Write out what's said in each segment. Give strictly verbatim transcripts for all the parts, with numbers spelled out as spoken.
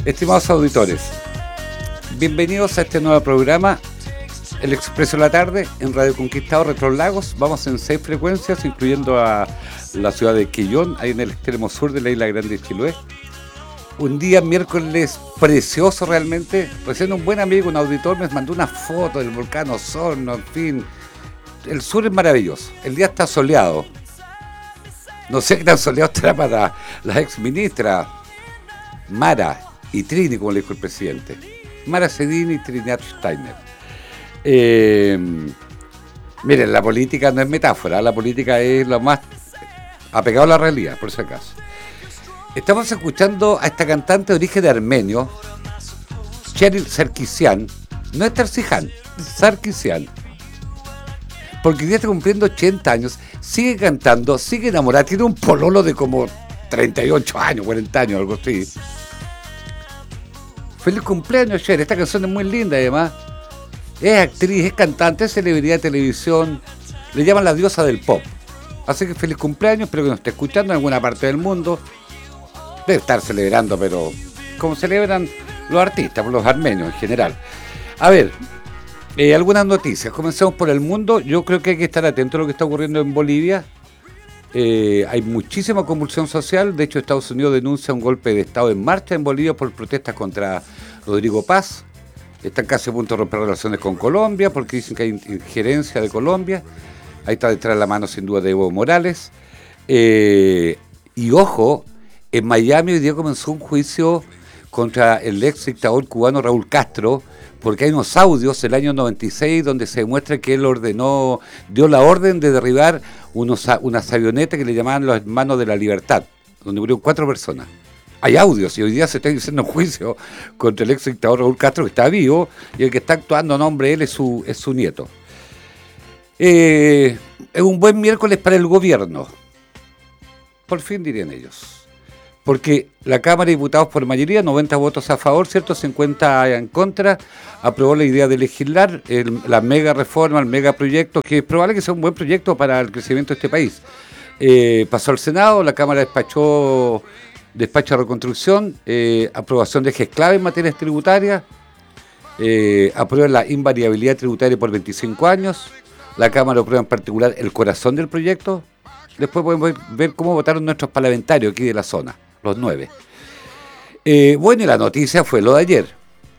Estimados auditores, bienvenidos a este nuevo programa, El Expreso de la Tarde, en Radio Conquistador Retro Lagos. Vamos en seis frecuencias, incluyendo a la ciudad de Quillón, ahí en el extremo sur de la Isla Grande de Chiloé. Un día miércoles precioso realmente. Recién un buen amigo, un auditor, me mandó una foto del volcán Osorno, en fin. El sur es maravilloso. El día está soleado. No sé qué tan soleado estará para la ex ministra Mara y Trini, como le dijo el presidente. Mara Sedini y Trinidad Steiner. Eh, miren, la política no es metáfora, la política es lo más apegado a la realidad, por si acaso. Estamos escuchando a esta cantante de origen armenio, Cheryl Sarkisian, no es Tarzihan, Sarkisian, porque hoy día está cumpliendo ochenta años, sigue cantando, sigue enamorada, tiene un pololo de como treinta y ocho años, cuarenta años, algo así. Feliz cumpleaños, Cheryl, esta canción es muy linda además. Es actriz, es cantante, es celebridad de televisión, le llaman la diosa del pop. Así que feliz cumpleaños, espero que nos esté escuchando en alguna parte del mundo. Debe estar celebrando, pero como celebran los artistas, los armenios en general. A ver, eh, algunas noticias. Comencemos por el mundo. Yo creo que hay que estar atento a lo que está ocurriendo en Bolivia. Eh, hay muchísima convulsión social. De hecho, Estados Unidos denuncia un golpe de Estado en marcha en Bolivia por protestas contra Rodrigo Paz. Están casi a punto de romper relaciones con Colombia porque dicen que hay injerencia de Colombia. Ahí está detrás de la mano sin duda de Evo Morales. Eh, y ojo, en Miami hoy día comenzó un juicio contra el ex dictador cubano Raúl Castro, porque hay unos audios del año noventa y seis donde se demuestra que él ordenó, dio la orden de derribar unos, unas avionetas que le llamaban los Hermanos de la Libertad, donde murieron cuatro personas. Hay audios y hoy día se está haciendo un juicio contra el ex dictador Raúl Castro, que está vivo, y el que está actuando a nombre de él es su, es su nieto. Eh, es un buen miércoles para el gobierno, por fin dirían ellos. Porque la Cámara de Diputados por mayoría, noventa votos a favor, ¿cierto? cincuenta en contra, aprobó la idea de legislar el, la mega reforma, el mega proyecto, que es probable que sea un buen proyecto para el crecimiento de este país. Eh, pasó al Senado, la Cámara despachó despacho de reconstrucción, eh, aprobación de ejes clave en materias tributarias, eh, aprueba la invariabilidad tributaria por veinticinco años, la Cámara aprueba en particular el corazón del proyecto. Después podemos ver cómo votaron nuestros parlamentarios aquí de la zona. Los nueve. Eh, bueno, y la noticia fue lo de ayer,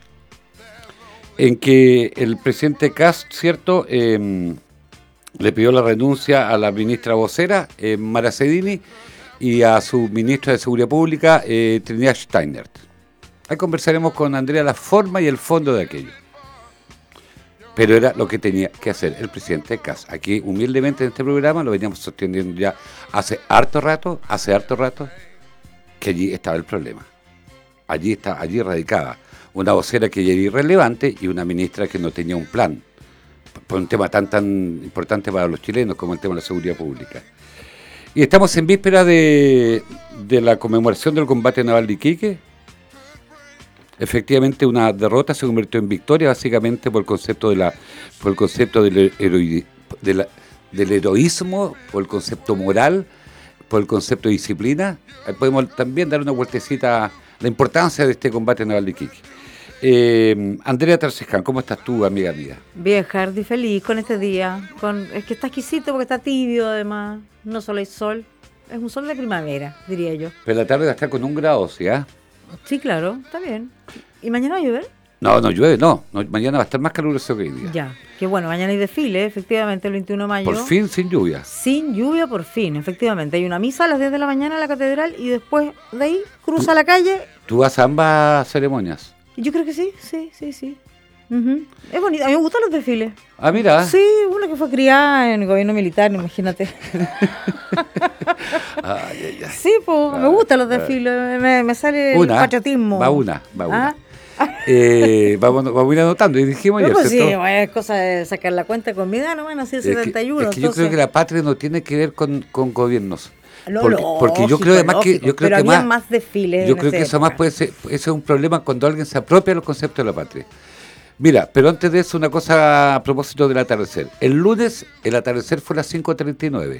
en que el presidente Kast, ¿cierto?, eh, le pidió la renuncia a la ministra vocera, eh, Mara Sedini, y a su ministra de Seguridad Pública, eh, Trinidad Steiner. Ahí conversaremos con Andrea la forma y el fondo de aquello. Pero era lo que tenía que hacer el presidente Kast. Aquí, humildemente, en este programa, lo veníamos sosteniendo ya hace harto rato, hace harto rato, que allí estaba el problema. Allí está, allí radicaba una vocera que ya era irrelevante y una ministra que no tenía un plan por un tema tan tan importante para los chilenos como el tema de la seguridad pública. Y estamos en víspera de, de la conmemoración del combate naval de Iquique. Efectivamente, una derrota se convirtió en victoria, básicamente por el concepto de la, por el concepto del, heroi, de la, del heroísmo, por el concepto moral, por el concepto de disciplina. Ahí podemos también dar una vueltecita a la importancia de este combate naval de Iquique. Eh, Andrea Tarcejan, ¿cómo estás tú, amiga mía? Bien, Hardy, feliz con este día. Con, es que está exquisito porque está tibio además, no solo hay sol, es un sol de primavera, diría yo. Pero la tarde va a estar con un grado, ¿sí? ¿Ah? Sí, claro, está bien. ¿Y mañana va a llover? No, no llueve, no. no. Mañana va a estar más caluroso que hoy día. Ya, que bueno, mañana hay desfile, efectivamente, el veintiuno de mayo. Por fin, sin lluvia. Sin lluvia, por fin, efectivamente. Hay una misa a las diez de la mañana en la catedral y después de ahí cruza la calle. ¿Tú vas a ambas ceremonias? Yo creo que sí, sí, sí, sí. Uh-huh. Es bonito, a mí me gustan los desfiles. Ah, mira. Sí, una que fue criada en el gobierno militar, imagínate. Ay, ay, ay. Sí, pues ah, me gustan los desfiles, me, me sale una, el patriotismo. Va una, va una. ¿Ah? Eh, vamos, vamos a ir anotando y dijimos no, ayer, pues ¿cierto? sí, bueno, es cosa de sacar la cuenta con mi edad, no van a ser setenta y uno. Es que, es que yo creo que la patria no tiene que ver con, con gobiernos. Lo porque, lógico, porque yo creo además que yo creo pero que había más, más desfiles. Yo creo que eso más puede ser, ese es un problema cuando alguien se apropia de los conceptos de la patria. Mira, pero antes de eso una cosa a propósito del atardecer. El lunes el atardecer fue a las cinco treinta y nueve.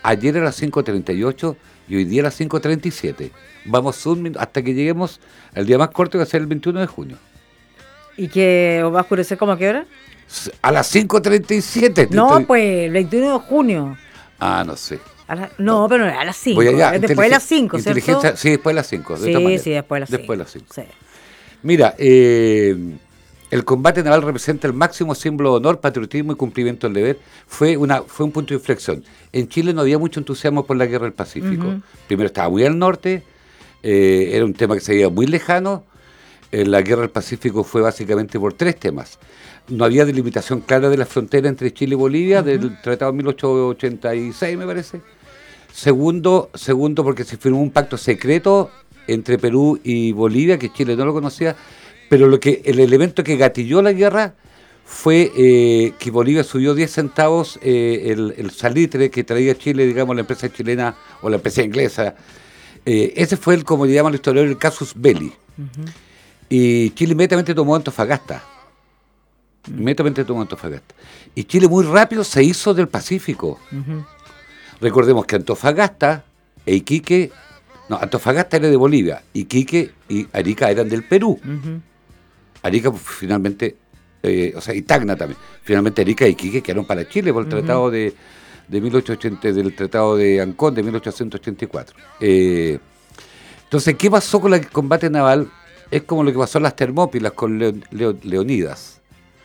Ayer a las cinco treinta y ocho y hoy día a las cinco treinta y siete. Vamos un minuto hasta que lleguemos al día más corto, que va a ser el veintiuno de junio. ¿Y que va a oscurecer como a qué hora? A las cinco treinta y siete. No, estoy... pues el veintiuno de junio. Ah, no sé. A la... no, no, pero a las cinco. Voy allá. Después de las cinco, ¿cierto? Sí, después de las cinco. Sí, de sí, después de las cinco. Después de las cinco. Sí. Mira, eh, el combate naval representa el máximo símbolo de honor, patriotismo y cumplimiento del deber. Fue, una, fue un punto de inflexión. En Chile no había mucho entusiasmo por la guerra del Pacífico. Uh-huh. Primero estaba muy al norte, eh, era un tema que se veía muy lejano. Eh, la guerra del Pacífico fue básicamente por tres temas. No había delimitación clara de la frontera entre Chile y Bolivia, uh-huh. del Tratado de mil ochocientos ochenta y seis, me parece. Segundo, segundo, porque se firmó un pacto secreto entre Perú y Bolivia, que Chile no lo conocía, pero lo que el elemento que gatilló la guerra fue eh, que Bolivia subió diez centavos eh, el, el salitre que traía Chile, digamos, la empresa chilena o la empresa inglesa. Eh, ese fue, el, como le llaman los historiadores, el casus belli. Uh-huh. Y Chile inmediatamente tomó Antofagasta. Uh-huh. Inmediatamente tomó Antofagasta. Y Chile muy rápido se hizo del Pacífico. Uh-huh. Recordemos que Antofagasta e Iquique, no, Antofagasta era de Bolivia, Iquique y Arica eran del Perú. Uh-huh. Arica finalmente, eh, o sea, y Tacna también. Finalmente Arica y Iquique quedaron para Chile por el uh-huh. tratado de, de mil ochocientos ochenta, del tratado de Ancón de mil ochocientos ochenta y cuatro. Eh, entonces, ¿qué pasó con el combate naval? Es como lo que pasó en las Termópilas con Leon, Leon, Leonidas,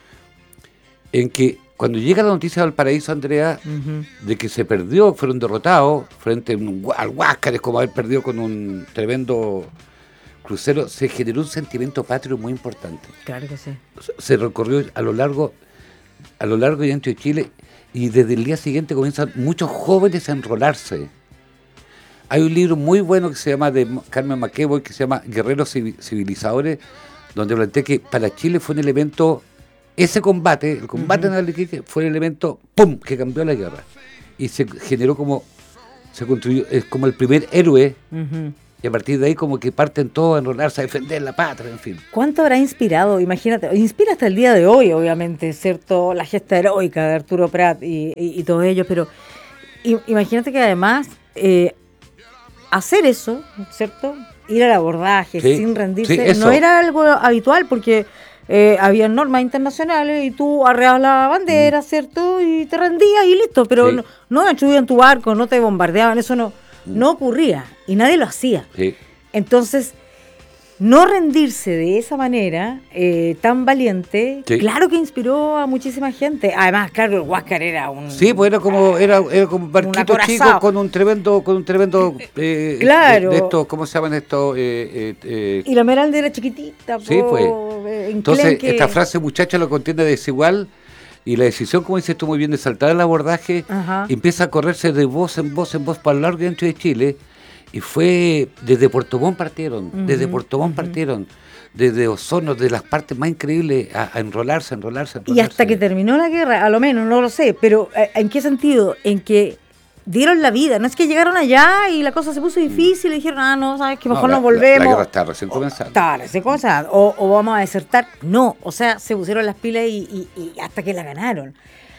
en que cuando llega la noticia del Valparaíso, Andrea, uh-huh. de que se perdió, fueron derrotados frente a un, al Huáscar, como haber perdido con un tremendo crucero, se generó un sentimiento patrio muy importante. Claro que sí. Se, se recorrió a lo largo, a lo largo y ancho de Chile, y desde el día siguiente comienzan muchos jóvenes a enrolarse. Hay un libro muy bueno que se llama, de Carmen McEvoy, que se llama Guerreros Civilizadores, donde plantea que para Chile fue un elemento... Ese combate, el combate uh-huh. naval de Iquique, fue el elemento, ¡pum!, que cambió la guerra. Y se generó como, se construyó, es como el primer héroe, uh-huh. y a partir de ahí como que parten todos a enrolarse, a defender la patria, en fin. ¿Cuánto habrá inspirado? Imagínate, inspira hasta el día de hoy, obviamente, ¿cierto? La gesta heroica de Arturo Prat y, y, y todos ellos, pero imagínate que además, eh, hacer eso, ¿cierto? Ir al abordaje sí, sin rendirse, sí, no era algo habitual, porque... Eh, había normas internacionales y tú arreabas la bandera, mm. ¿cierto? Y te rendías y listo, pero sí. no, no destruían tu barco, no te bombardeaban, eso no, mm. no ocurría y nadie lo hacía. Sí. Entonces, no rendirse de esa manera eh, tan valiente, sí. claro que inspiró a muchísima gente. Además, claro, el Huáscar era un... Sí, pues era como era, era como un barquito chico con un tremendo con un tremendo eh, claro. de, de estos, ¿cómo se llaman estos? Eh, eh, y la Esmeralda era chiquitita. Sí, po, pues. Eh, Entonces, que... esta frase, muchacha, lo contiene desigual. Y la decisión, como dices tú muy bien, de saltar el abordaje, Ajá. empieza a correrse de voz en voz en voz para el largo y ancho de Chile. Y fue, desde Puerto Montt partieron, uh-huh, desde Puerto Montt uh-huh. partieron, desde Osorno, de las partes más increíbles, a, a enrolarse, enrolarse, enrolarse. Y hasta que terminó la guerra, a lo menos, no lo sé, pero ¿en qué sentido? En que dieron la vida, no es que llegaron allá y la cosa se puso difícil y dijeron, ah, no, sabes que mejor no, la, nos volvemos. La, la guerra está recién comenzando. Está recién comenzando, o, o vamos a desertar. No, o sea, se pusieron las pilas y, y, y hasta que la ganaron.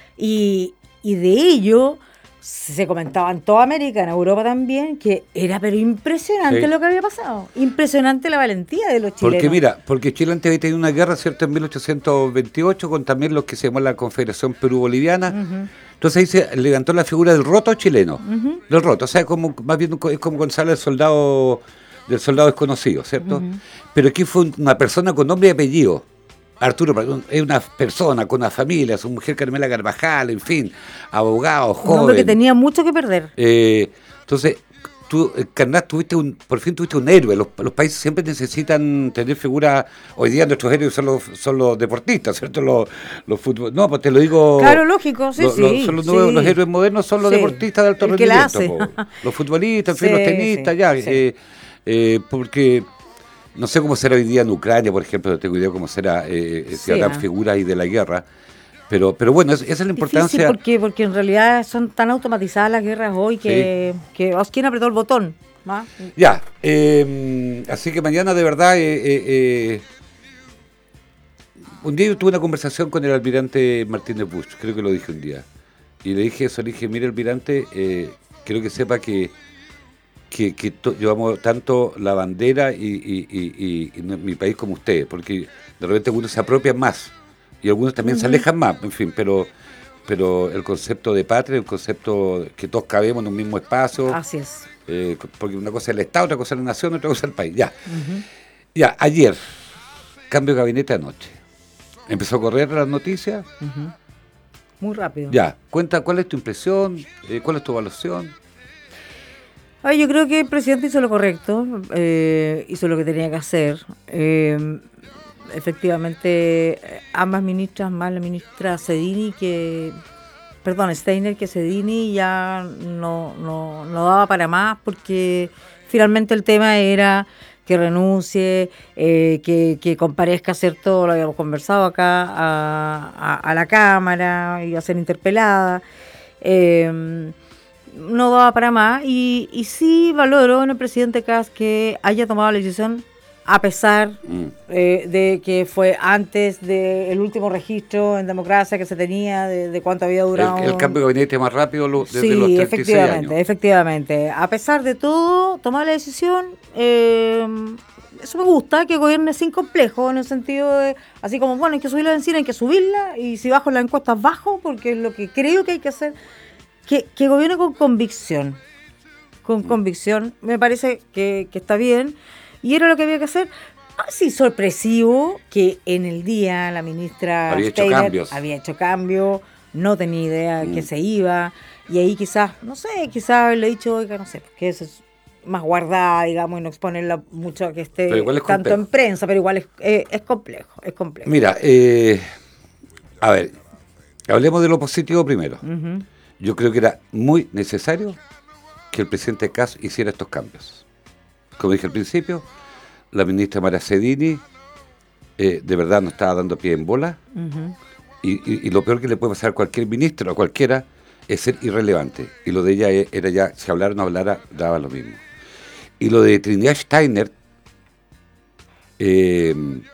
Y, y de ello... se comentaba en toda América, en Europa también, que era pero impresionante sí. lo que había pasado. Impresionante la valentía de los chilenos. Porque mira, porque Chile antes había tenido una guerra, ¿cierto?, en mil ochocientos veintiocho con también los que se llamó la Confederación Perú-Boliviana. Uh-huh. Entonces ahí se levantó la figura del roto chileno. Uh-huh. Del roto, o sea, como más bien es como Gonzalo, el soldado del soldado desconocido, ¿cierto? Uh-huh. Pero aquí fue una persona con nombre y apellido. Arturo es una persona con una familia, su mujer Carmela Carvajal, en fin, abogado, joven. Un hombre que tenía mucho que perder. Eh, entonces, tú, Carnat, tuviste un, por fin tuviste un héroe. Los, los países siempre necesitan tener figuras. Hoy día nuestros héroes son los, son los deportistas, ¿cierto? Los, los fútbol. No, pues te lo digo. Claro, lógico, sí, lo, sí. Lo, son los, nuevos, sí. los héroes modernos son los sí. deportistas de alto El rendimiento. Los futbolistas, en fin, sí, los tenistas, sí, ya. Sí. Eh, eh, porque. No sé cómo será hoy día en Ucrania, por ejemplo, no tengo idea cómo será, eh, si sí, habrán ¿eh? figuras ahí de la guerra, pero pero bueno, esa es la importancia. Sí, porque, porque en realidad son tan automatizadas las guerras hoy que, sí. que ¿quién apretó el botón? ¿Ah? Ya, eh, así que mañana de verdad, eh, eh, eh, un día yo tuve una conversación con el almirante Martínez Busch, creo que lo dije un día, y le dije eso, le dije, mire almirante, eh, quiero que sepa que, que, que to, llevamos tanto la bandera y, y, y, y, y mi país como ustedes, porque de repente algunos se apropian más y algunos también uh-huh. se alejan más, en fin, pero pero el concepto de patria, el concepto que todos cabemos en un mismo espacio. Así es. Eh, porque una cosa es el Estado, otra cosa es la nación, otra cosa es el país. Ya, uh-huh. ya ayer, cambio de gabinete anoche. Empezó a correr las noticias. Uh-huh. Muy rápido. Ya, cuenta, ¿cuál es tu impresión? Eh, ¿Cuál es tu evaluación? Ay, yo creo que el presidente hizo lo correcto, eh, hizo lo que tenía que hacer. Eh, efectivamente, ambas ministras, más la ministra Sedini que, perdón, Steiner que Sedini, ya no, no, no daba para más, porque finalmente el tema era que renuncie, eh, que, que comparezca, ¿cierto? Lo habíamos conversado acá, a, a, a la Cámara, iba a ser interpelada. Eh, no daba para más, y, y sí valoro en el presidente Kast que haya tomado la decisión, a pesar mm. eh, de que fue antes del último registro en democracia que se tenía, de, de cuánto había durado. El, el cambio de gabinete más rápido lo, desde sí, los treinta y seis efectivamente, años. efectivamente. A pesar de todo, tomar la decisión, eh, eso me gusta, que gobierne sin complejo, en el sentido de, así como, bueno, hay que subir la benzina, hay que subirla, y si bajo las encuestas, bajo, porque es lo que creo que hay que hacer. Que, que gobierne con convicción, con mm. convicción, me parece que, que está bien, y era lo que había que hacer. Así sorpresivo que en el día la ministra había Steiner hecho cambios, había hecho cambio, no tenía idea mm. que se iba, y ahí quizás, no sé, quizás le he dicho, oiga, no sé, que eso es más guardada, digamos, y no exponerla mucho a que esté tanto complejo. En prensa, pero igual es, eh, es complejo, es complejo. Mira, eh, a ver, hablemos de lo positivo primero. Uh-huh. Yo creo que era muy necesario que el presidente Kast hiciera estos cambios. Como dije al principio, la ministra Mara Sedini eh, de verdad no estaba dando pie en bola, uh-huh. y, y, y lo peor que le puede pasar a cualquier ministro o a cualquiera es ser irrelevante. Y lo de ella era ya, si hablara o no hablara, daba lo mismo. Y lo de Trinidad Steiner, eh,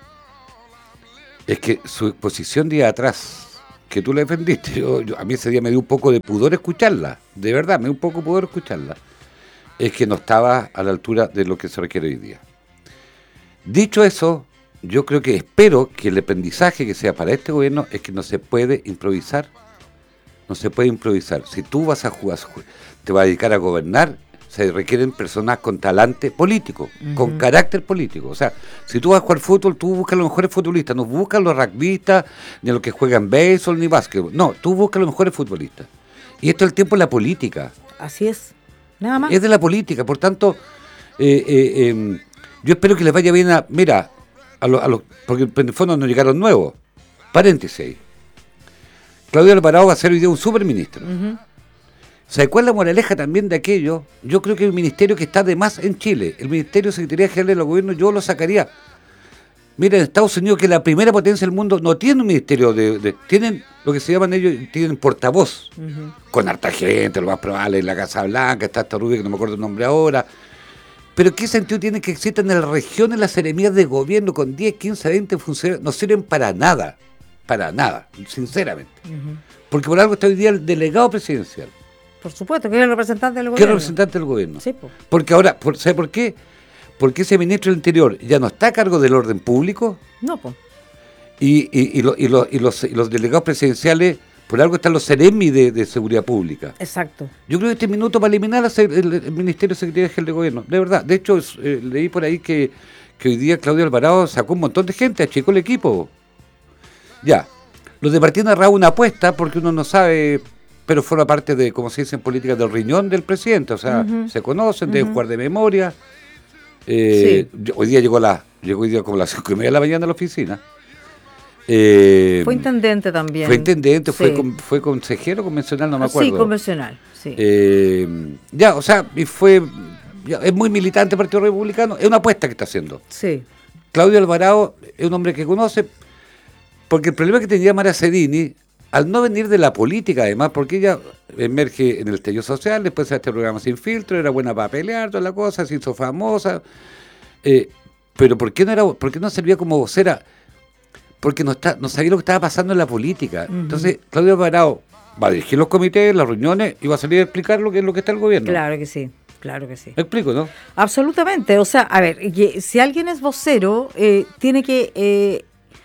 es que su posición día atrás, que tú la defendiste, yo, yo, a mí ese día me dio un poco de pudor escucharla, de verdad, me dio un poco de pudor escucharla, es que no estaba a la altura de lo que se requiere hoy día. Dicho eso, yo creo que espero que el aprendizaje que sea para este gobierno es que no se puede improvisar, no se puede improvisar. Si tú vas a jugar, te vas a dedicar a gobernar, se requieren personas con talante político, uh-huh. con carácter político. O sea, si tú vas a jugar fútbol, tú buscas los mejores futbolistas, no buscas los rugbyistas, ni los que juegan béisbol, ni básquetbol. No, tú buscas los mejores futbolistas. Y esto es el tiempo de la política. Así es, nada más. Es de la política, por tanto, eh, eh, eh, yo espero que les vaya bien a, mira, a los, a los, porque en el fondo no llegaron nuevos. Paréntesis ahí. Claudio Alvarado va a ser hoy día un superministro. Uh-huh. ¿Sabe cuál es la moraleja también de aquello? Yo creo que hay un ministerio que está de más en Chile. El Ministerio de Secretaría General de los Gobiernos yo lo sacaría. Mira, en Estados Unidos, que es la primera potencia del mundo, no tiene un ministerio de... de tienen lo que se llaman ellos, tienen portavoz. Uh-huh. Con harta gente, lo más probable, en la Casa Blanca, está esta rubia que no me acuerdo el nombre ahora. Pero ¿qué sentido tiene que existan en las regiones las seremías de gobierno con diez, quince, veinte funcionarios? No sirven para nada. Para nada, sinceramente. Uh-huh. Porque por algo está hoy día el delegado presidencial. Por supuesto, que es el representante del gobierno. Que es el representante del gobierno. Sí, pues. Porque ahora, por, ¿sabe por qué? Porque ese ministro del Interior ya no está a cargo del orden público. No, pues. Y, y, y, lo, y, lo, y, los, y los delegados presidenciales, por algo están los seremi de, de seguridad pública. Exacto. Yo creo que este minuto para eliminar el, el, el Ministerio de Secretaría General de Gobierno. De verdad. De hecho, eh, leí por ahí que, que hoy día Claudio Alvarado sacó un montón de gente, achicó el equipo. Ya. Los de Martín Arrao una apuesta, porque uno no sabe... pero forma parte de, como se dice en política, del riñón del presidente, o sea, uh-huh. se conocen, uh-huh. deben jugar de memoria. Eh, sí. Hoy día llegó la, llegó hoy día como a las cinco y media de la mañana a la oficina. Eh, fue intendente también. Fue intendente, sí. fue, con, fue consejero convencional, no me acuerdo. Sí, convencional, sí. Eh, ya, o sea, y fue, ya, es muy militante del Partido Republicano, es una apuesta que está haciendo. Sí. Claudio Alvarado es un hombre que conoce, porque el problema que tenía Mara Sedini, al no venir de la política, además, porque ella emerge en el estallido social, después de este programa Sin Filtro, era buena para pelear, toda la cosa, se hizo famosa. Eh, pero ¿por qué no era, por qué no servía como vocera? Porque no, está, no sabía lo que estaba pasando en la política. Uh-huh. Entonces, Claudio Alvarado, va a dirigir los comités, las reuniones y va a salir a explicar lo que es lo que está el gobierno. Claro que sí, claro que sí. ¿Me explico, no? Absolutamente. O sea, a ver, que si alguien es vocero, eh, tiene que... Eh,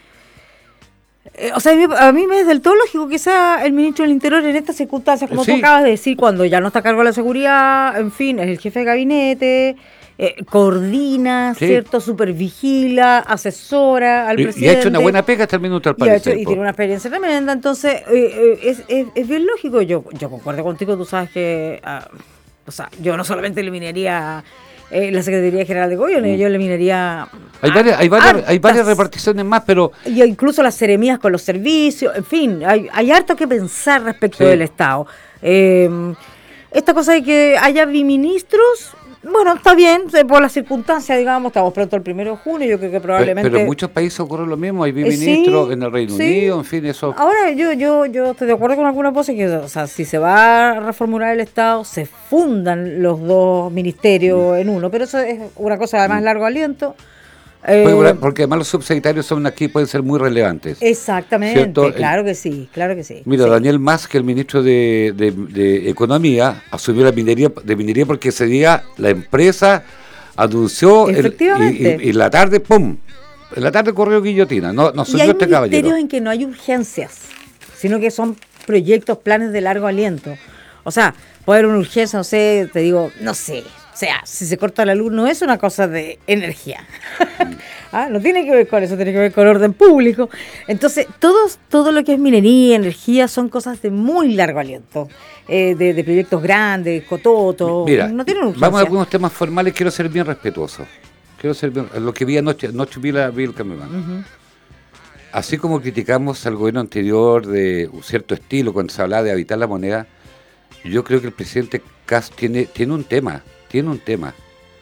eh, o sea, a mí, a mí me es del todo lógico que sea el ministro del Interior en estas circunstancias, como Sí. tú acabas de decir, cuando ya no está a cargo de la seguridad, en fin, es el jefe de gabinete, eh, coordina, Sí. ¿cierto? Supervigila, asesora al Y, y presidente. ha hecho una buena pega hasta el minuto al Y, ha hecho- parecer. y po. tiene una experiencia tremenda, entonces eh, eh, es, es, es bien lógico. Yo, yo concuerdo contigo, tú sabes que, ah, o sea, yo no solamente eliminaría eh, la Secretaría General de Gobierno, Mm. yo eliminaría... Hay a- varias, hay varias, hay varias hartas- reparticiones más, pero y incluso las seremías con los servicios, en fin, hay, hay harto que pensar respecto Sí. del Estado. Eh, esta cosa de que haya biministros, bueno, está bien, eh, por las circunstancias, digamos, estamos pronto el primero de junio, yo creo que pe- probablemente... pero en muchos países ocurre lo mismo. Hay Eh, ministros sí, en el Reino sí. Unido, en fin, eso. Ahora yo yo yo estoy de acuerdo con alguna cosa que, o sea, si se va a reformular el Estado, se fundan los dos ministerios en uno, pero eso es una cosa de más largo aliento. Eh, Porque, porque además los subsecretarios son aquí, pueden ser muy relevantes. exactamente, ¿Cierto? El- claro que sí, claro que sí. Mira, sí. Daniel Musk, el ministro de, de- de Economía, asumió la minería de minería porque ese día la empresa anunció el- Efectivamente. y, y- y la tarde, ¡pum! En la tarde corrió guillotina. No, no Y subió hay este caballero. ministerios en que no hay urgencias, sino que son proyectos, planes de largo aliento. O sea, puede haber una urgencia, no sé, te digo, no sé. O sea, si se corta la luz no es una cosa de energía. Ah, no tiene que ver con eso, tiene que ver con orden público. Entonces, todos, todo lo que es minería, energía, son cosas de muy largo aliento. Eh, de, de proyectos grandes, cototos, Mira, no tienen urgencia. vamos a algunos temas formales, quiero ser bien respetuoso. Quiero ser bien, lo que vi anoche, anoche vi, la, vi el Campeonato. Ujú. Así como criticamos al gobierno anterior de un cierto estilo cuando se hablaba de habitar la moneda, yo creo que el presidente Kast tiene, tiene un tema, tiene un tema.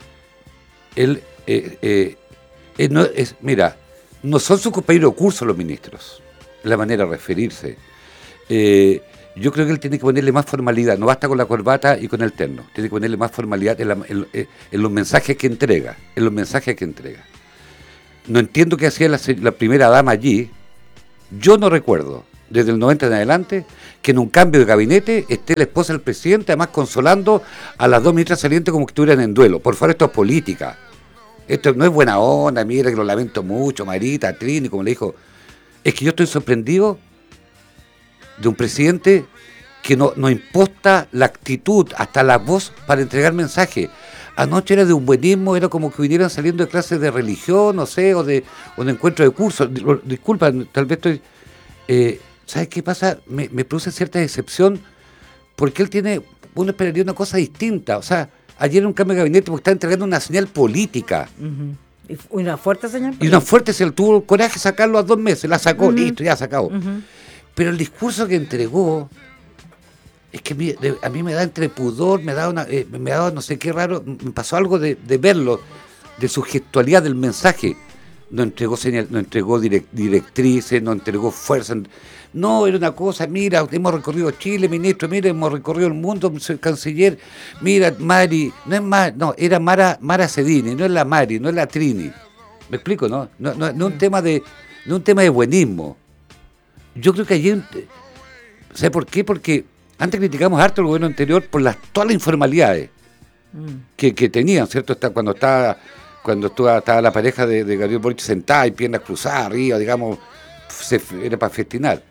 Él, eh, eh, eh, no, es, mira, no son sus compañeros de curso los ministros, la manera de referirse. Eh, yo creo que él tiene que ponerle más formalidad, no basta con la corbata y con el terno, tiene que ponerle más formalidad en, la- en- en los mensajes que entrega, en los mensajes que entrega. No entiendo qué hacía la, se- la primera dama allí. Yo no recuerdo, desde el noventa en adelante, que en un cambio de gabinete esté la esposa del presidente, además consolando a las dos ministras salientes como que estuvieran en duelo. Por favor, esto es política. Esto no es buena onda, mira que lo lamento mucho, Marita, Trini, como le dijo. Es que yo estoy sorprendido de un presidente que no, no imposta la actitud, hasta la voz para entregar mensaje. Anoche era de un buenismo, era como que vinieran saliendo de clases de religión, no sé, o de, o de encuentro de curso. Di- Disculpa, tal vez estoy... Eh, ¿Sabes qué pasa? Me, me produce cierta decepción porque él tiene... Uno esperaría una cosa distinta. O sea, ayer era un cambio de gabinete porque está entregando una señal política. Ujú. Y fu- una fuerte señal. Y una fuerte señal. Tuvo el coraje de sacarlo a dos meses. La sacó, Ujú. listo, ya sacado. Ujú. Pero el discurso que entregó... Es que mi- de- a mí me da entre pudor, me da una, eh, me da no sé qué raro, me pasó algo de, de verlo, de su gestualidad del mensaje. No entregó señal, no entregó direc- directrices, no entregó fuerza. No, era una cosa, mira, hemos recorrido Chile, ministro, mira, hemos recorrido el mundo, señor canciller, mira, Mari, no es Mari, no, era Mara, Mara Cedini, no es la Mari, no es la Trini. ¿Me explico, no? No, no, no un tema de, no un tema de buenismo. Yo creo que allí, ¿sabe por qué? Porque antes criticamos harto al gobierno anterior por las, todas las informalidades Mm. que, que tenían, ¿cierto? Está, cuando estaba, cuando estuvo, estaba la pareja de, de Gabriel Boric sentada y piernas cruzadas arriba, digamos, se, era para festinar.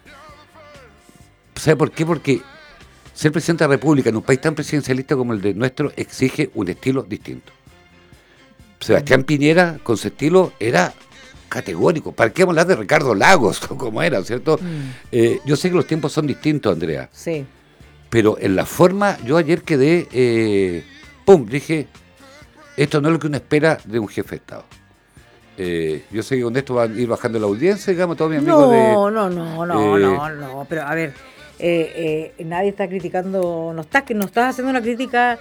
¿Sabe por qué? Porque ser presidente de la República en un país tan presidencialista como el de nuestro exige un estilo distinto. Sebastián Piñera, con su estilo, era categórico. ¿Para qué hablar de Ricardo Lagos, como era, ¿cierto? Mm. Eh, yo sé que los tiempos son distintos, Andrea, Sí. pero en la forma, yo ayer quedé, eh, pum, dije, esto no es lo que uno espera de un jefe de Estado. Eh, yo sé que con esto va a ir bajando la audiencia, digamos, todos mis amigos No, de... no, no, no, eh, no, no, pero a ver, eh, eh, nadie está criticando, no estás, no estás haciendo una crítica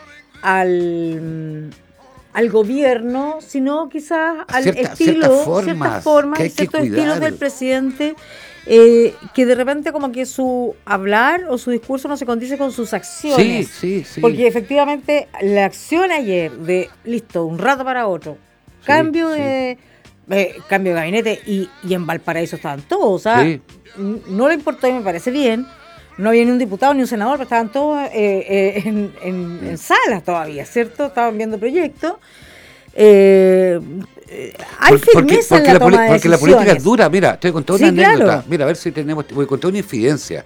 al, al gobierno, sino quizás al Cierta- estilo, ciertas formas ciertas formas, que hay que ciertos estilos cuidar. del presidente, eh, que de repente como que su hablar o su discurso no se condice con sus Sí, acciones. sí, sí. Porque efectivamente la acción ayer de, listo, un rato para otro, Sí, cambio sí. de eh, cambio de gabinete y, y en Valparaíso estaban todos, o sea, Sí. n- no le importó y me parece bien, no había ni un diputado ni un senador, pero estaban todos eh, eh, en, en, en salas todavía, ¿cierto? Estaban viendo proyectos. Eh, eh, hay porque, firmeza porque, en la, la, toma de porque decisiones. la política es dura. Mira, te voy a contar una Sí, anécdota. claro. Mira, a ver si tenemos. Voy a contar una infidencia.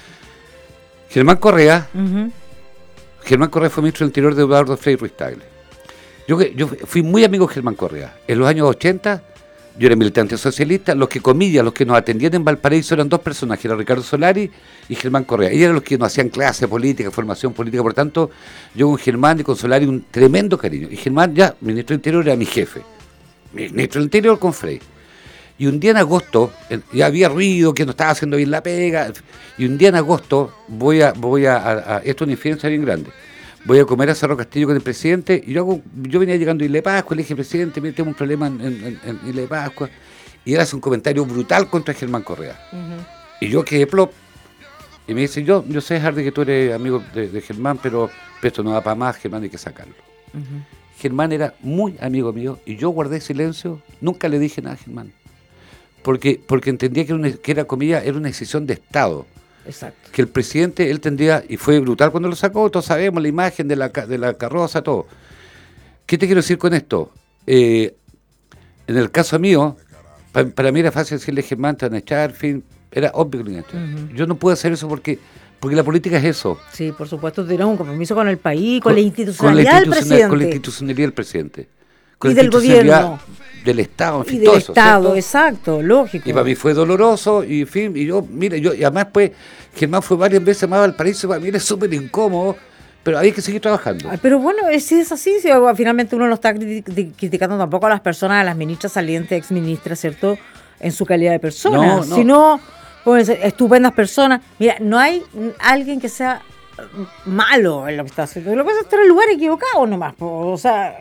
Germán Correa, Uh-huh. Germán Correa fue ministro del Interior de Eduardo Frei Ruiz Tagle. Yo, yo fui muy amigo de Germán Correa. En los años ochenta, yo era militante socialista. Los que, comillas, los que nos atendían en Valparaíso eran dos personajes, era Ricardo Solari y Germán Correa. Ellos eran los que nos hacían clase política, formación política. Por tanto, yo con Germán y con Solari un tremendo cariño. Y Germán, ya, ministro del Interior, era mi jefe. Ministro del Interior con Frei. Y un día en agosto, ya había ruido, que no estaba haciendo bien la pega, y un día en agosto voy a, voy a, a, a esto es una infidencia bien grande, voy a comer a Cerro Castillo con el presidente, y yo, hago, yo venía llegando a Isla de Pascua, le dije, presidente, mire, tengo un problema en, en, en Isla de Pascua, y él hace un comentario brutal contra Germán Correa. Uh-huh. Y yo quedé plop, y me dice, yo, yo sé, Hardy, que tú eres amigo de, de Germán, pero, pero esto no va para más, Germán, hay que sacarlo. Uh-huh. Germán era muy amigo mío, y yo guardé silencio, nunca le dije nada a Germán. Porque, porque entendía que era, una, que era, comillas, era una decisión de Estado. Exacto. Que el presidente, él tendría, y fue brutal cuando lo sacó, todos sabemos la imagen de la, de la carroza, todo. ¿Qué te quiero decir con esto? Eh, en el caso mío, pa, para mí era fácil decirle, Germán, te van a echar, fin, era obvio que lo iban a echar. Uh-huh. Yo no puedo hacer eso porque, porque la política es eso. Sí, por supuesto, tienes un compromiso con el país, con, con la institucionalidad con la del presidente. Con la institucionalidad del presidente. Y del gobierno. Del Estado, en fin, y del todo Estado, eso, exacto, lógico. Y para mí fue doloroso, y en fin, y yo, mire, yo, y además pues, Germán fue varias veces más al Valparaíso, para mí era súper incómodo, pero había que seguir trabajando. Ay, pero bueno, si es así, si finalmente uno no está critic- criticando tampoco a las personas, a las ministras salientes, exministras, ¿cierto?, en su calidad de personas, no, no. sino pueden ser estupendas personas. Mira, no hay alguien que sea malo en lo que está haciendo, lo que pasa es estar en el lugar equivocado nomás, o sea,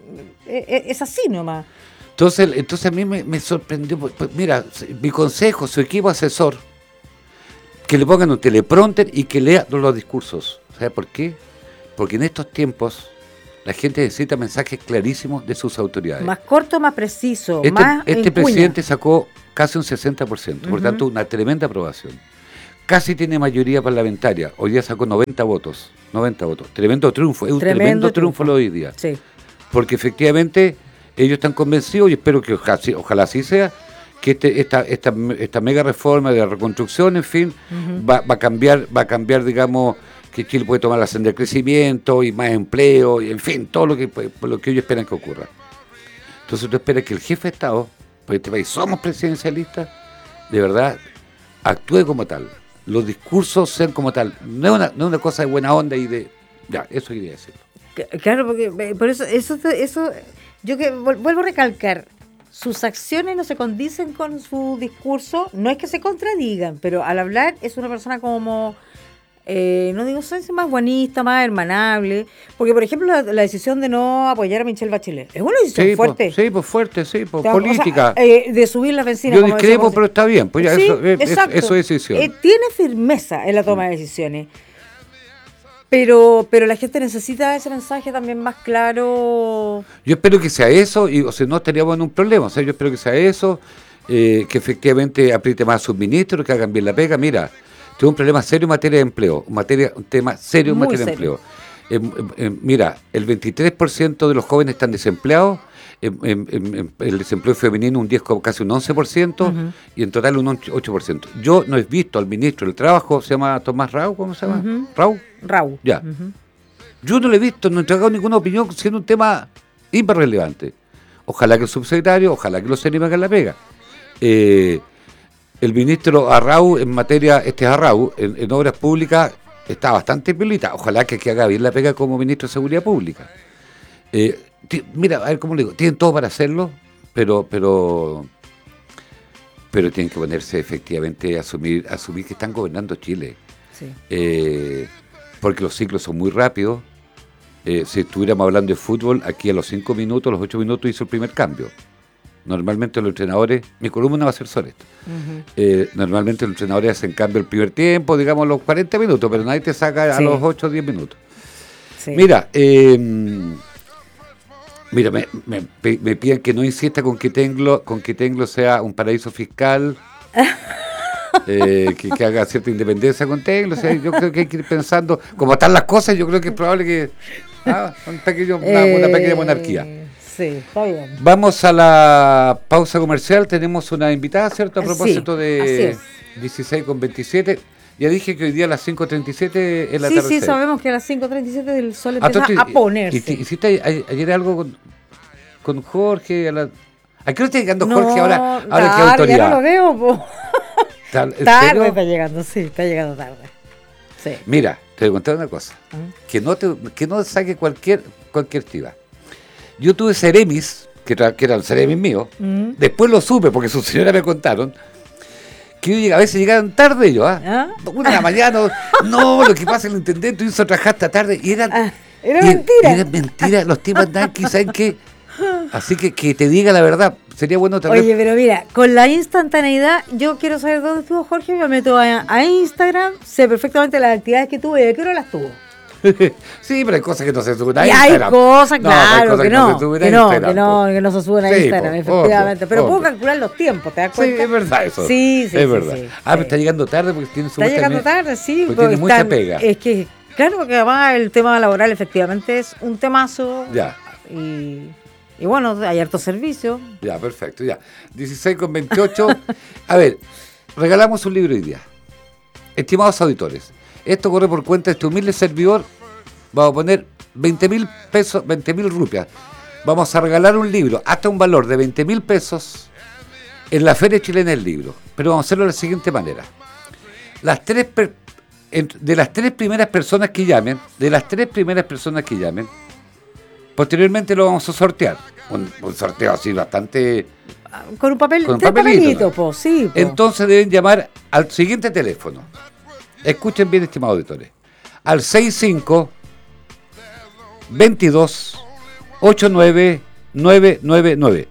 es así nomás. Entonces, entonces a mí me, me sorprendió, pues, mira, mi consejo, su equipo asesor, que le pongan un teleprompter y que lea los discursos. ¿Sabe por qué? Porque en estos tiempos la gente necesita mensajes clarísimos de sus autoridades. Más corto, más preciso, este, más Este presidente sacó casi un sesenta por ciento, uh-huh. Por tanto una tremenda aprobación. Casi tiene mayoría parlamentaria, hoy día sacó noventa votos, noventa votos. Tremendo triunfo, es un tremendo, tremendo triunfo lo de hoy día. Sí. Porque efectivamente ellos están convencidos, y espero que ojalá, ojalá así sea, que este, esta, esta, esta mega reforma de la reconstrucción, en fin, uh-huh. va, va a cambiar, va a cambiar, digamos, que Chile puede tomar la senda de crecimiento y más empleo, y en fin, todo lo que, lo que ellos esperan que ocurra. Entonces tú esperas que el jefe de Estado, porque este país somos presidencialistas, de verdad, actúe como tal, los discursos sean como tal, no es una, no es una cosa de buena onda y de... Ya, eso quería decirlo. Claro, porque por eso, eso, eso yo que vuelvo a recalcar, sus acciones no se condicen con su discurso, no es que se contradigan, pero al hablar es una persona como, eh, no digo, soy más buenista, más hermanable, porque por ejemplo la, la decisión de no apoyar a Michelle Bachelet, es una decisión sí, fuerte. Po, sí, pues fuerte, sí, pues o sea, política. O sea, eh, de subir la benzina. Yo discrepo, pero está bien, pues ya sí, eso, es, exacto. eso es decisión. Eh, tiene firmeza en la toma de decisiones. Pero pero la gente necesita ese mensaje también más claro. Yo espero que sea eso, y o sea, no estaríamos en un problema. O sea, yo espero que sea eso, eh, que efectivamente apriete más a sus ministros, que hagan bien la pega. Mira, tengo un problema serio en materia de empleo, un, materia, un tema serio en Muy materia serio. de empleo. Eh, eh, mira, el veintitrés por ciento de los jóvenes están desempleados, eh, eh, eh, el desempleo femenino un diez, casi un once por ciento, uh-huh. Y en total un ocho por ciento. Yo no he visto al ministro del Trabajo, se llama Tomás Rau, ¿cómo se llama? Uh-huh. ¿Rau? Rau. Ya. Uh-huh. Yo no le he visto, no he entregado ninguna opinión siendo un tema hiperrelevante. Ojalá que el subsecretario, ojalá que los se animen a la pega. Eh, el ministro Arrau en materia, este es Arrau, en, en obras públicas está bastante piolita. Ojalá que, que haga bien la pega como ministro de Seguridad Pública. Eh, t- mira, a ver cómo le digo, tienen todo para hacerlo, pero pero pero tienen que ponerse efectivamente a asumir, asumir que están gobernando Chile. Sí. Eh, porque los ciclos son muy rápidos. Eh, si estuviéramos hablando de fútbol, aquí a los cinco minutos, a los ocho minutos hizo el primer cambio. Normalmente los entrenadores, mi columna va a ser sobre esto, uh-huh. eh, normalmente los entrenadores hacen cambio el primer tiempo, digamos los cuarenta minutos, pero nadie te saca sí. a los ocho o diez minutos. Sí. Mira, eh, mira, me, me, me piden que no insista con que Tenglo, con que Tenglo sea un paraíso fiscal. eh, que, que haga cierta independencia con Tecno. O sea, yo creo que hay que ir pensando, como están las cosas, yo creo que es probable que ah, un pequeño, una, Eh, una pequeña monarquía. Sí, está bien. Vamos a la pausa comercial. Tenemos una invitada, ¿cierto? A propósito Sí, de así es. dieciséis con veintisiete. Ya dije que hoy día a las cinco treinta y siete es la Sí, tarde. sí, sabemos que a las cinco treinta y siete el sol Ah, empieza entonces, a ponerse. ¿y- y- ¿Hiciste a- ayer algo con, con Jorge? ¿A, la, ¿A qué hora está llegando Jorge ahora? Ahora que tarde, autoridad. ya no lo veo, po. ¿Tal- en Tarde serio? está llegando, sí, está llegando tarde. Sí. Mira, te voy a contar una cosa. ¿Mm? Que no te, que no saque cualquier, cualquier tiba. Yo tuve Ceremis, que, tra- que eran Ceremis míos. ¿Mm? Después lo supe porque sus señoras me contaron. Que yo lleg- a veces llegaban tarde ellos, ¿ah? ¿Ah? Una de la mañana. No, lo que pasa es que el intendente hizo trabajar hasta tarde y eran. Ah, era y- mentira. Era mentira. Los tipos andaban que, ¿saben qué? Así que que te diga la verdad. Sería bueno también. Oye, pero mira, con la instantaneidad, yo quiero saber dónde estuvo Jorge, me meto a, a Instagram, sé perfectamente las actividades que tuvo y de qué hora las tuvo. Sí, pero hay cosas que no se suben a Y hay Instagram. cosas, No, hay claro, cosas que no, se suben que a no, Instagram, que no, po. que no se suben a Sí, Instagram, po, efectivamente. obvio, Pero obvio. puedo calcular los tiempos, ¿te das Sí, cuenta? es verdad eso. Sí, sí, es sí, verdad. sí, ah, pero sí. está llegando tarde porque tiene su Está llegando tarde, sí. Porque tiene mucha están- pega. Es que, claro, porque además el tema laboral efectivamente es un temazo. Ya. Y, y bueno, hay harto servicio. Ya, perfecto, ya. dieciséis con veintiocho. A ver, regalamos un libro hoy día. Estimados auditores, esto corre por cuenta de este humilde servidor. Vamos a poner veinte mil pesos, veinte mil rupias. Vamos a regalar un libro hasta un valor de veinte mil pesos en la Feria Chilena del Libro. Pero vamos a hacerlo de la siguiente manera. Las tres per- en- de las tres primeras personas que llamen, de las tres primeras personas que llamen, posteriormente lo vamos a sortear. Un, un sorteo así bastante. Con un papel, Con un tres papelito, papelitos, ¿no? po, sí. Po. Entonces deben llamar al siguiente teléfono. Escuchen bien, estimados auditores. Al sesenta y cinco, veintidós, ochenta y nueve, novecientos noventa y nueve.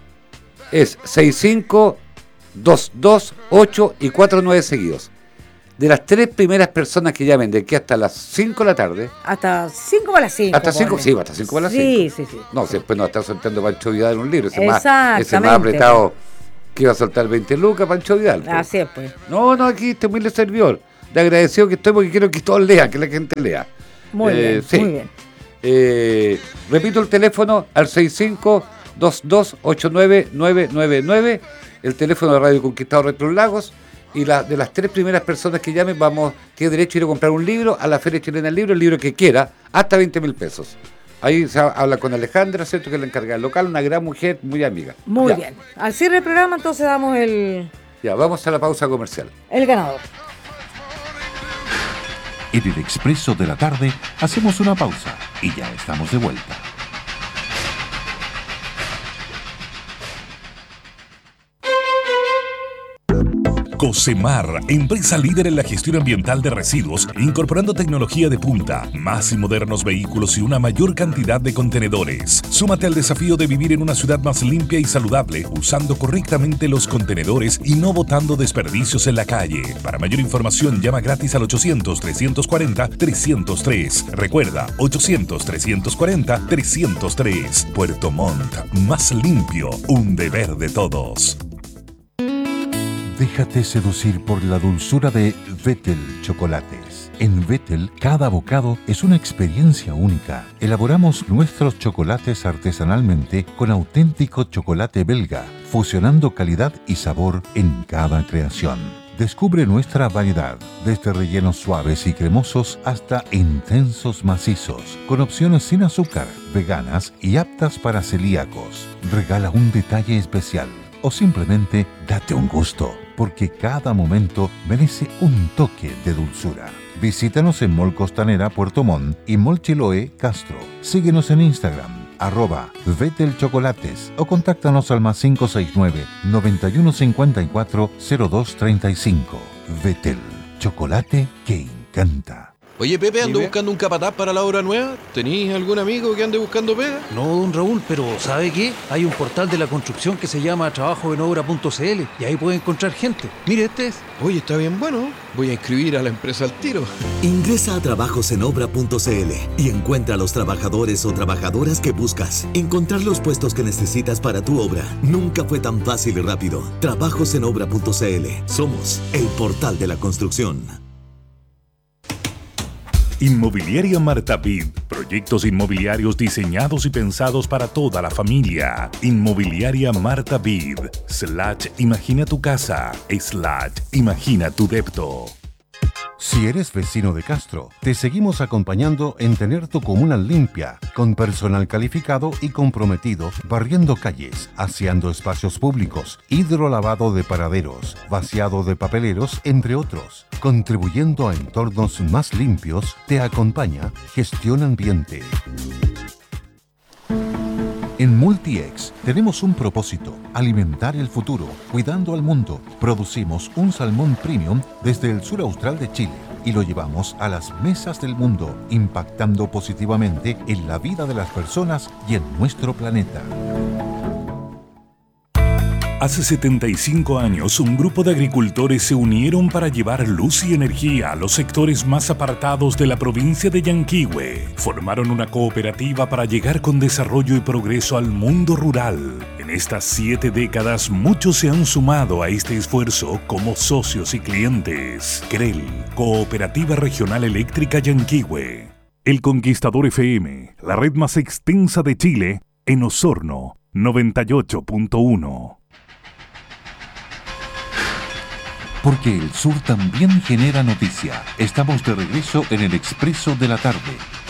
Es sesenta y cinco, veintidós, ocho y cuarenta y nueve seguidos. De las tres primeras personas que llamen de aquí hasta las cinco de la tarde. Hasta cinco para las cinco. Hasta cinco, ponle. sí, hasta cinco para las Sí, cinco. sí, sí. No, si después nos está soltando Pancho Vidal en un libro. Ese más, ese más Exactamente. apretado que iba a soltar veinte lucas, Pancho Vidal. pues. Así es, pues. No, no, aquí este humilde servidor. Le agradecido que estoy porque quiero que todos lean, que la gente lea. Muy Eh, bien, sí. muy bien. Eh, repito el teléfono al sesenta y cinco, veintidós, ochenta y nueve, novecientos noventa y nueve, el teléfono de Radio Conquistador Retro Lagos. Y la, de las tres primeras personas que llamen, vamos, tiene derecho a ir a comprar un libro a la Feria Chilena del Libro, el libro que quiera, hasta veinte mil pesos. Ahí se habla con Alejandra, ¿cierto? Que es la encargada del local, una gran mujer, muy amiga. Muy Ya, bien. Al cierre del programa, entonces damos el, Ya, vamos a la pausa comercial. el ganador. En el Expreso de la Tarde hacemos una pausa y ya estamos de vuelta. Cosemar, empresa líder en la gestión ambiental de residuos, incorporando tecnología de punta, más y modernos vehículos y una mayor cantidad de contenedores. Súmate al desafío de vivir en una ciudad más limpia y saludable, usando correctamente los contenedores y no botando desperdicios en la calle. Para mayor información, llama gratis al ochocientos, trescientos cuarenta, trescientos tres. Recuerda, ochocientos, trescientos cuarenta, trescientos tres. Puerto Montt, más limpio, un deber de todos. Déjate seducir por la dulzura de Vettel Chocolates. En Vettel, cada bocado es una experiencia única. Elaboramos nuestros chocolates artesanalmente con auténtico chocolate belga, fusionando calidad y sabor en cada creación. Descubre nuestra variedad, desde rellenos suaves y cremosos hasta intensos macizos, con opciones sin azúcar, veganas y aptas para celíacos. Regala un detalle especial o simplemente date un gusto, porque cada momento merece un toque de dulzura. Visítanos en Mall Costanera Puerto Montt y Mall Chiloé Castro. Síguenos en Instagram, arroba Vettel Chocolates, o contáctanos al más cinco seis nueve, noventa y uno cincuenta y cuatro, cero dos treinta y cinco. Vettel, chocolate que encanta. Oye, Pepe, ando Dime. buscando un capataz para la obra nueva. ¿Tenís algún amigo que ande buscando pega? No, don Raúl, pero ¿sabe qué? Hay un portal de la construcción que se llama trabajo en obra punto c l y ahí puede encontrar gente. Mire, este es. Oye, está bien bueno. Voy a inscribir a la empresa al tiro. Ingresa a trabajos en obra punto c l y encuentra a los trabajadores o trabajadoras que buscas. Encontrar los puestos que necesitas para tu obra nunca fue tan fácil y rápido. trabajos en obra punto c l. Somos el portal de la construcción. Inmobiliaria Marta Vid. Proyectos inmobiliarios diseñados y pensados para toda la familia. Inmobiliaria Marta Vid. Slash imagina tu casa. Slash imagina tu depto. Si eres vecino de Castro, te seguimos acompañando en tener tu comuna limpia, con personal calificado y comprometido, barriendo calles, aseando espacios públicos, hidrolavado de paraderos, vaciado de papeleros, entre otros. Contribuyendo a entornos más limpios, te acompaña Gestión Ambiente. En Multiex tenemos un propósito: alimentar el futuro, cuidando al mundo. Producimos un salmón premium desde el sur austral de Chile y lo llevamos a las mesas del mundo, impactando positivamente en la vida de las personas y en nuestro planeta. Hace setenta y cinco años, un grupo de agricultores se unieron para llevar luz y energía a los sectores más apartados de la provincia de Yanquihue. Formaron una cooperativa para llegar con desarrollo y progreso al mundo rural. En estas siete décadas, muchos se han sumado a este esfuerzo como socios y clientes. CREL, Cooperativa Regional Eléctrica Yanquihue. El Conquistador F M, la red más extensa de Chile, en Osorno, noventa y ocho punto uno. Porque el sur también genera noticia. Estamos de regreso en el Expreso de la Tarde.